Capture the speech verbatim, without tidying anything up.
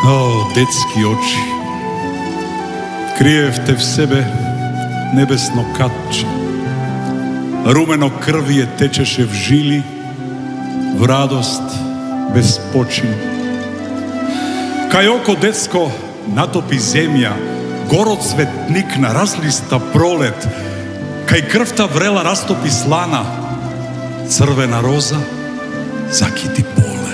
О, детски очи, криевте в себе небесно катче. Румено крвие течеше в жили, в радост без почин. Кај око детско натопи земја, город светник на разлиста пролет, кај крвта врела растопи слана, црвена роза закити по.